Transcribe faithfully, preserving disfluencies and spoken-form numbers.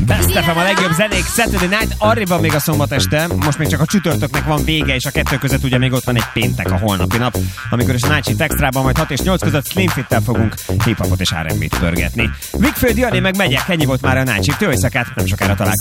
Best ef em a legjobb zenék, Saturday Night, arrébb van még a szombat este, most még csak a csütörtöknek van vége, és a kettő között ugye még ott van egy péntek, a holnapi nap, amikor is a Night Shift Extrában majd hat és nyolc között Slim Fit-tel fogunk hip-hopot és er end bét pörgetni. Wickfield jönni meg megyek, ennyi volt már a Night Shift, jó éjszakát, nem sokára találkozunk.